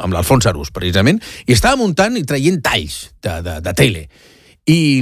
amb l'Alfons Arús, precisament, i estava muntant i traient talls de tele. I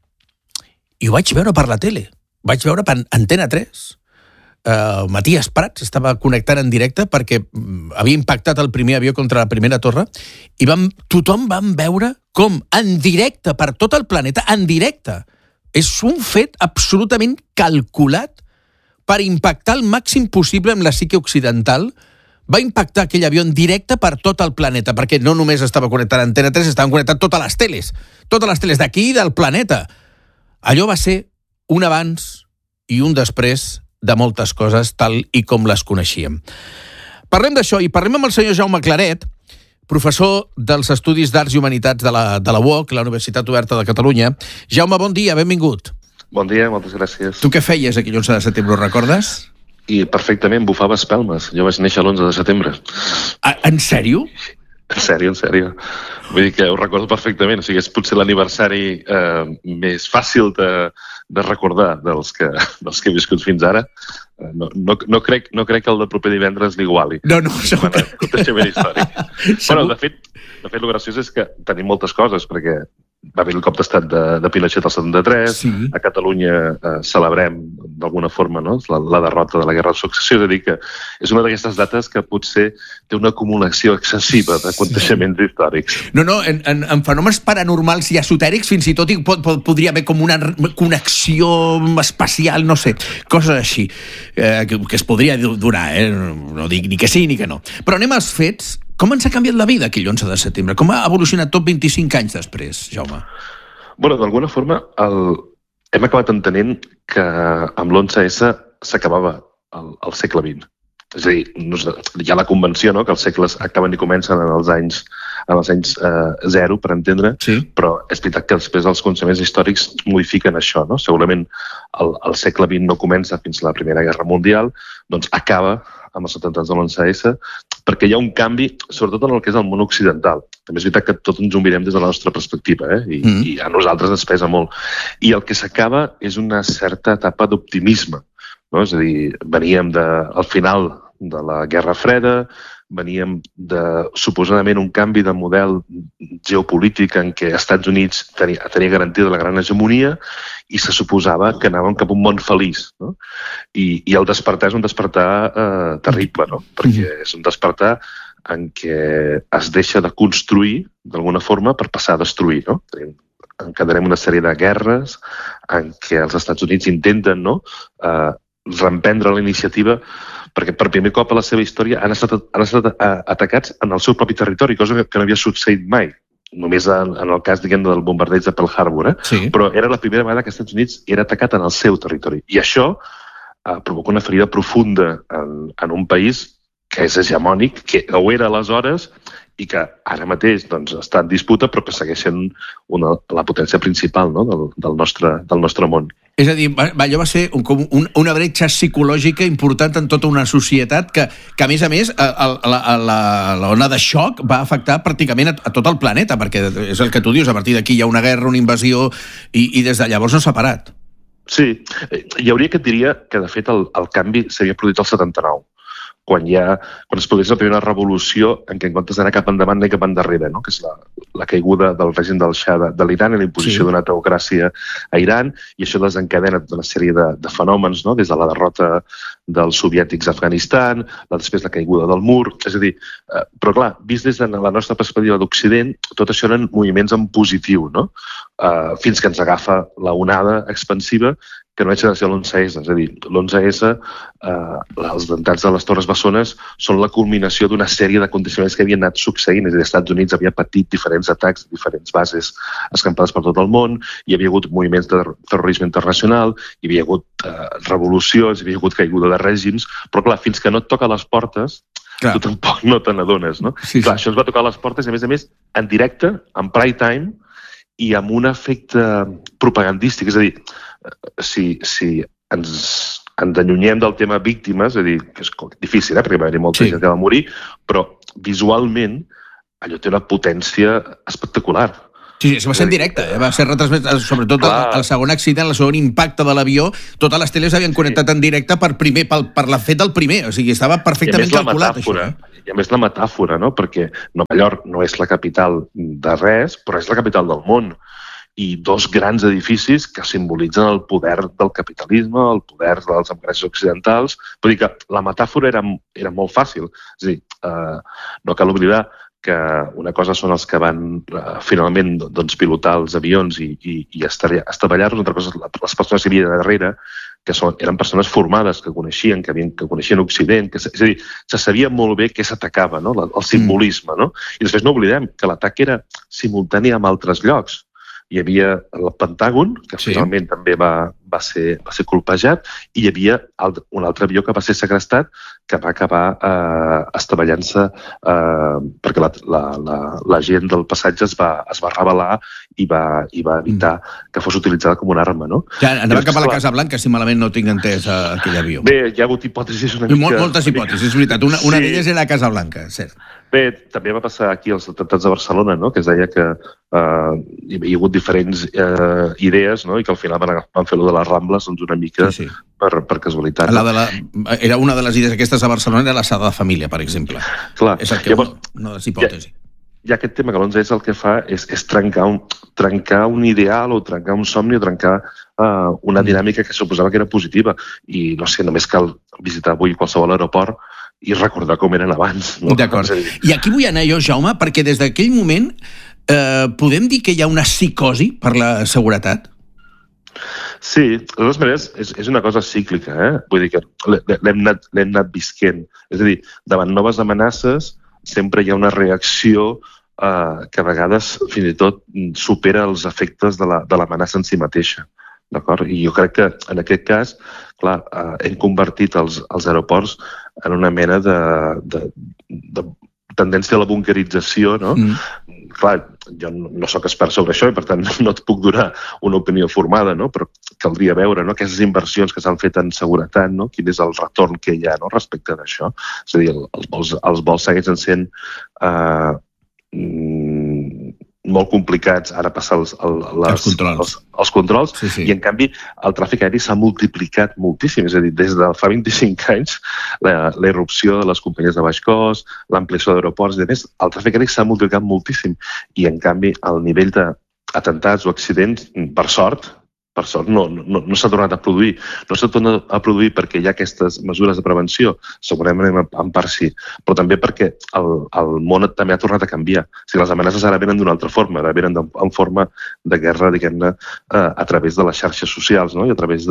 ho vaig veure per la tele. Vaig veure per Antena 3. Matías Prats estava connectant en directe perquè havia impactat el primer avió contra la primera torre i tothom vam veure com en directe per tot el planeta, en directe, és un fet absolutament calculat per impactar el màxim possible amb la psique occidental. Va impactar aquell avió en directe per tot el planeta, perquè no només estava connectat a Antena 3, estaven connectats totes les teles d'aquí i del planeta. Allò va ser un abans i un després de moltes coses tal i com les coneixíem. Parlem d'això i parlem amb el senyor Jaume Claret, professor dels Estudis d'Arts i Humanitats de la UOC, la Universitat Oberta de Catalunya. Jaume, bon dia, benvingut. Bon dia, moltes gràcies. Tu què feies aquell 11 de setembre, ho recordes? I perfectament, bufava espelmes. Jo vaig néixer l'11 de setembre. En sèrio? En sèrio. Vull dir que ho recordo perfectament. O sigui, és potser l'aniversari més fàcil de recordar dels que he viscut fins ara. No crec que el de proper divendres l'iguali. No, segur. Coneixement històric. Bueno, de fet, el graciós és que tenim moltes coses, perquè va haver el cop d'estat de Pinochet al 73, sí. A Catalunya celebrem d'alguna forma, no? la derrota de la Guerra de Successió, és a dir que és una d'aquestes dates que potser té una acumulació excessiva de aconteixements històrics. No, en fenòmens paranormals i esotèrics fins i tot podria haver com una connexió espacial, no sé, coses així, que es podria donar, no dic ni que sí ni que no. Però anem als fets. Com ens ha canviat la vida aquell 11 de setembre? Com ha evolucionat tot 25 anys després, Jaume? Bueno, d'alguna forma hem acabat entenent que amb l'11S s'acabava el segle XX. És a dir, hi ha la convenció, no?, que els segles acaben i comencen en els anys 0, per entendre, sí. Però és veritat que després els coneixements històrics modifiquen això, no? Segurament el segle XX no comença fins a la Primera Guerra Mundial, doncs acaba amb els atemptats de l'11S, perquè hi ha un canvi, sobretot en el que és el món occidental. També és veritat que tot ens ho mirem des de la nostra perspectiva, i a nosaltres ens pesa molt. I el que s'acaba és una certa etapa d'optimisme, no? És a dir, veníem al final de la Guerra Freda, veníem de, suposadament, un canvi de model geopolític en què els Estats Units tenia garantida la gran hegemonia i se suposava que anàvem cap a un món feliç, no? I el despertar és un despertar terrible, no? Perquè és un despertar en què es deixa de construir, d'alguna forma, per passar a destruir, no? Encadenem una sèrie de guerres en què els Estats Units intenten, no?, reemprendre la iniciativa, perquè per primer cop a la seva història han estat atacats en el seu propi territori, cosa que no havia succeït mai. Només en el cas, diguem, del bombardeig de Pearl Harbor, sí. Però era la primera vegada que els Estats Units era atacat en el seu territori. I això provoca una ferida profunda en un país que és hegemònic, que ho era aleshores i que ara mateix doncs, està en disputa, però que segueix sent la potència principal, no?, del nostre món. És a dir, allò va ser una bretxa psicològica important en tota una societat que a més, l'ona de xoc va afectar pràcticament a tot el planeta, perquè és el que tu dius, a partir d'aquí hi ha una guerra, una invasió, i des de llavors no s'ha parat. Sí, hi hauria que et diria que, de fet, el canvi s'havia produït al 79, quan es produeix la primera revolució en què en comptes d'anar cap endavant anem cap endarrere, no?, que és la caiguda del règim del Shah de l'Iran i la imposició d'una teocràcia a Iran, i això desencadena tota una sèrie de fenòmens, no?, des de la derrota dels soviètics a Afganistan, després la caiguda del mur, és a dir, però clar, vist des de la nostra perspectiva d'Occident, tot això eren moviments en positiu, no?, fins que ens agafa la onada expansiva que no deixa de ser l'11S. És a dir, l'11S, els atemptats de les Torres Bessones són la culminació d'una sèrie d'aconteixements que havien anat succeint. És a dir, els Estats Units havia patit diferents atacs, diferents bases escampades per tot el món, hi havia hagut moviments de terrorisme internacional, hi havia hagut revolucions, hi havia hagut caiguda de règims, però clar, fins que no et toca a les portes, tu tampoc no te n'adones, no? Sí. Clar, això ens va tocar a les portes, i a més, en directe, en prime time, i amb un efecte propagandístic. És a dir, si ens allunyem del tema víctimes, és a dir, que és difícil, perquè va haver-hi molta gent que va morir, però visualment allò té una potència espectacular. Sí, va ser en directe, va ser retransmès, sobretot el segon accident, el segon impacte de l'avió, totes les teles havien connectat en directe per la fet del primer, o sigui, estava perfectament calculat, això. I a més la metàfora, no? Perquè Nova York no és la capital de res, però és la capital del món. I dos grans edificis que simbolitzen el poder del capitalisme, el poder dels empreses occidentals. Vull dir que la metàfora era molt fàcil. És a dir, no cal oblidar que una cosa són els que van finalment pilotar els avions i estavellar-los, altra cosa les persones que hi havia darrere, que eren persones formades, que coneixien Occident, és a dir, se sabia molt bé què s'atacava, no? El simbolisme. No? I després no oblidem que l'atac era simultani amb altres llocs. Hi havia el Pentàgon, que finalment també va ser colpejat, i hi havia un altre avió que va ser segrestat, que va acabar estavellant-se perquè la gent del passatge es va rebel·lar i va evitar que fos utilitzada com una arma. No? Ja anava cap a la Casa Blanca, si malament no tinc entès aquell avió. Bé, hi ha hagut hipòtesis una mica... Moltes hipòtesis, és veritat. Una d'elles era la Casa Blanca, cert. Bé, també va passar aquí als atemptats de Barcelona, no? Que es deia que hi havia hagut diferents idees, no? I que al final van fer-lo de les Rambles una mica per casualitat. Era una de les idees aquestes a Barcelona, era la Sagrada Família, per exemple. Clar. És el que una de les hipòtesis. I aquest tema que l'11S el que fa és trencar un ideal o trencar un somni o trencar una dinàmica que suposava que era positiva. I no sé, només cal visitar avui qualsevol aeroport i recordar com eren abans. No? D'acord. I aquí vull anar jo, Jaume, perquè des d'aquell moment podem dir que hi ha una psicosi per la seguretat? Sí, de totes maneres, és una cosa cíclica. Vull dir que l'hem anat visquent. És a dir, davant noves amenaces sempre hi ha una reacció que a vegades fins i tot supera els efectes de l'amenaça en si mateixa. D'acord? I jo crec que en aquest cas, clar, hem convertit els aeroports en una mena de tendència a la bunkerització, no? Clar, jo no sóc expert sobre això i per tant no et puc donar una opinió formada, no? Però caldria veure, no? Aquestes inversions que s'han fet en seguretat, no? Quin és el retorn que hi ha, no? Respecte d'això. És a dir, els vols segueixen sent molt complicats ara passar els controls sí. I en canvi el tràfic aeri s'ha multiplicat moltíssim, és a dir, des de fa 25 anys la irrupció de les companyies de baix cost, l'ampliació d'aeroports i més, el tràfic aeri s'ha multiplicat moltíssim i en canvi el nivell d'atemptats o accidents, per sort no s'ha tornat a produir. No s'ha tornat a produir perquè hi ha aquestes mesures de prevenció, segurament en part sí, però també perquè el món també ha tornat a canviar. O sigui, les amenaces ara venen d'una altra forma, ara venen en forma de guerra, diguem-ne, a través de les xarxes socials, no? I a través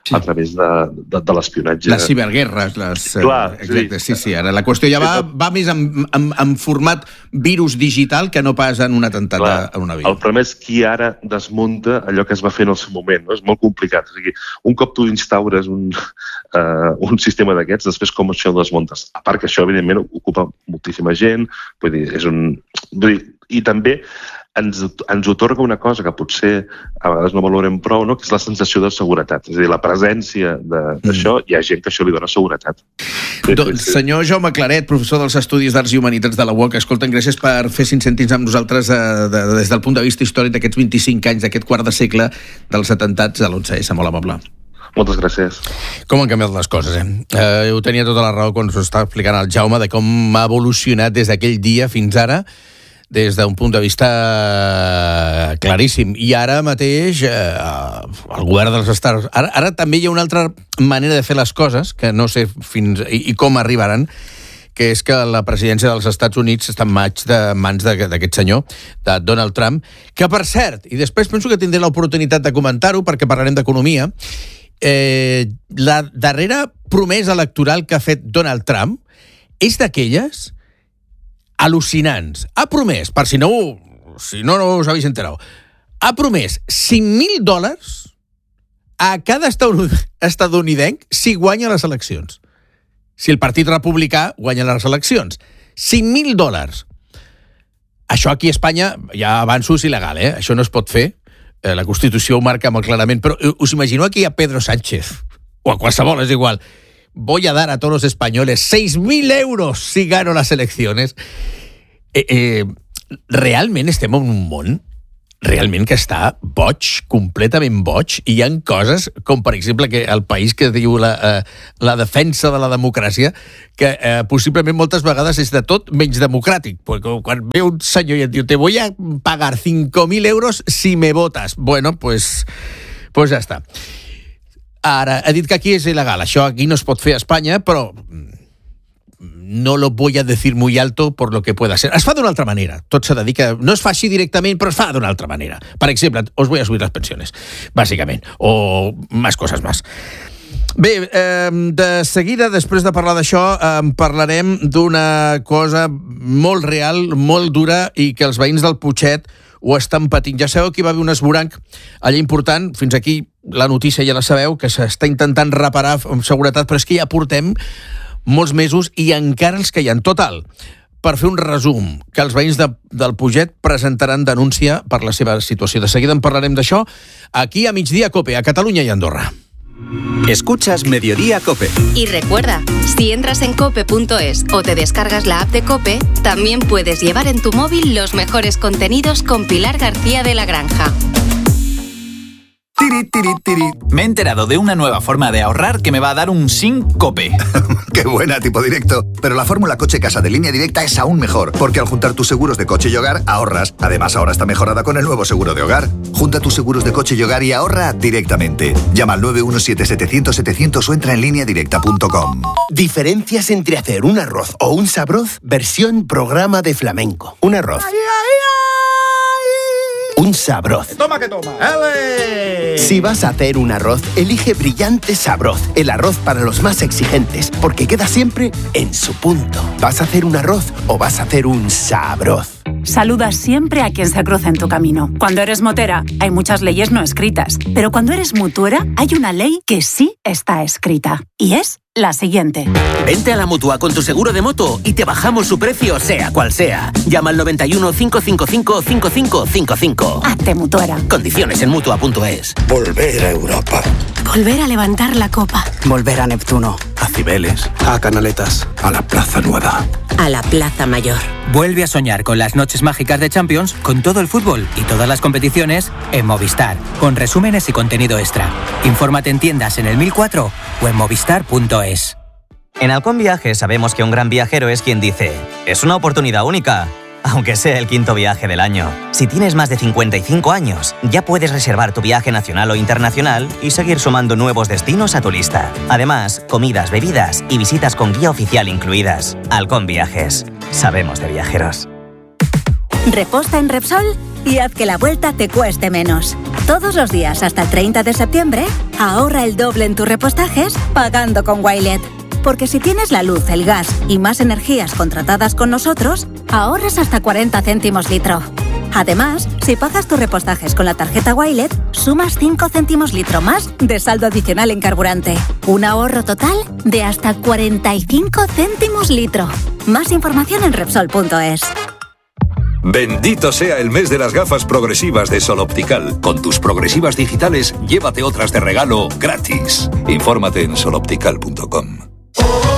de l'espionatge. Les ciberguerres, Clar, exacte, sí. Ara la qüestió ja va més en format virus digital que no pas en un atemptat en un avió. El problema és qui ara desmunta allò que es va fer en el seu moment. No? És molt complicat. O sigui, un cop tu instaures un sistema d'aquests, després com això ho desmuntes? A part que això, evidentment, ocupa moltíssima gent, vull dir, i també ens otorga una cosa que potser a vegades no valorem prou, no? Que és la sensació de seguretat. És a dir, la presència d'això, hi ha gent que això li dona seguretat. Doncs, senyor Jaume Claret, professor dels Estudis d'Arts i Humanitats de la UOC, escolta'm, gràcies per fer 5 cèntims amb nosaltres des del punt de vista històric d'aquests 25 anys, d'aquest quart de segle dels atemptats de l'11S. Molt amable. Moltes gràcies. Com han canviat les coses, ho tenia tota la raó quan us ho estava explicant el Jaume, de com ha evolucionat des d'aquell dia fins ara, des d'un punt de vista claríssim. I ara mateix el govern dels Estats... Ara també hi ha una altra manera de fer les coses, que no sé fins i com arribaran, que és que la presidència dels Estats Units està en mans d'aquest senyor, de Donald Trump, que per cert, i després penso que tindré l'oportunitat de comentar-ho perquè parlarem d'economia, la darrera promesa electoral que ha fet Donald Trump és d'aquelles al·lucinants. Ha promès, per si no us habéis enterado, ha promès $5.000 a cada estadounidenc si guanya les eleccions. Si el Partit Republicà guanya les eleccions. $5.000. Això aquí a Espanya, ja avanço, és il·legal, Això no es pot fer. La Constitució ho marca molt clarament. Però us imagino aquí a Pedro Sánchez, o a qualsevol, és igual. Voy a dar a todos los españoles 6.000 euros si gano las elecciones. Realment estem en un món realment que està boig, completament boig, i hi ha coses, com per exemple que el país que diu la defensa de la democràcia, que possiblement moltes vegades és de tot menys democràtic, perquè quan ve un senyor i et diu te voy a pagar 5.000 euros si me votas, bueno, pues ja està. Ara, he dit que aquí és il·legal, això aquí no es pot fer a Espanya, però no lo voy a decir muy alto por lo que pueda ser. Es fa d'una altra manera. Tot s'ha de dir que no es fa així directament, però es fa d'una altra manera. Per exemple, os voy a subir las pensiones, bàsicament, o más cosas más. Bé, de seguida, després de parlar d'això, parlarem d'una cosa molt real, molt dura, i que els veïns del Putxet ho estan patint. Ja sabeu que hi va haver un esvoranc allà important, fins aquí la notícia ja la sabeu, que s'està intentant reparar amb seguretat, però és que ja portem molts mesos i encara els que hi ha. Total, per fer un resum, que els veïns del Putxet presentaran denúncia per la seva situació. De seguida en parlarem d'això aquí a Migdia Cope, a Catalunya i Andorra. Escuchas Mediodía Cope. Y recuerda, si entras en cope.es o te descargas la app de Cope, también puedes llevar en tu móvil los mejores contenidos con Pilar García de la Granja. Tiri, tiri, tiri. Me he enterado de una nueva forma de ahorrar que me va a dar un síncope. ¡Qué buena, tipo directo! Pero la fórmula coche-casa de Línea Directa es aún mejor, porque al juntar tus seguros de coche y hogar, ahorras. Además, ahora está mejorada con el nuevo seguro de hogar. Junta tus seguros de coche y hogar y ahorra directamente. Llama al 917-700-700 o entra en lineadirecta.com. Diferencias entre hacer un arroz o un sabroz, versión programa de flamenco. Un arroz. Un sabroz. Toma que toma. Si vas a hacer un arroz, elige Brillante Sabroz, el arroz para los más exigentes, porque queda siempre en su punto. ¿Vas a hacer un arroz o vas a hacer un sabroz? Saluda siempre a quien se cruza en tu camino. Cuando eres motera, hay muchas leyes no escritas, pero cuando eres mutuera, hay una ley que sí está escrita, y es la siguiente. Vente a la Mutua con tu seguro de moto y te bajamos su precio, sea cual sea. Llama al 91 555 5555. Hazte mutuera. Condiciones en Mutua.es. Volver a Europa. Volver a levantar la copa. Volver a Neptuno. A Cibeles. A Canaletas. A la Plaza Nueva. A la Plaza Mayor. Vuelve a soñar con las noches mágicas de Champions, con todo el fútbol y todas las competiciones en Movistar, con resúmenes y contenido extra. Infórmate en tiendas en el 1004 o en movistar.es. En Halcón Viajes sabemos que un gran viajero es quien dice: es una oportunidad única, aunque sea el 5º viaje del año. Si tienes más de 55 años, ya puedes reservar tu viaje nacional o internacional y seguir sumando nuevos destinos a tu lista. Además, comidas, bebidas y visitas con guía oficial incluidas. Halcón Viajes. Sabemos de viajeros. Reposta en Repsol y haz que la vuelta te cueste menos. Todos los días hasta el 30 de septiembre, ahorra el doble en tus repostajes pagando con Wilet. Porque si tienes la luz, el gas y más energías contratadas con nosotros, ahorras hasta 40 céntimos litro. Además, si pagas tus repostajes con la tarjeta Wilet, sumas 5 céntimos litro más de saldo adicional en carburante. Un ahorro total de hasta 45 céntimos litro. Más información en Repsol.es. Bendito sea el mes de las gafas progresivas de Sol Optical. Con tus progresivas digitales, llévate otras de regalo gratis. Infórmate en soloptical.com.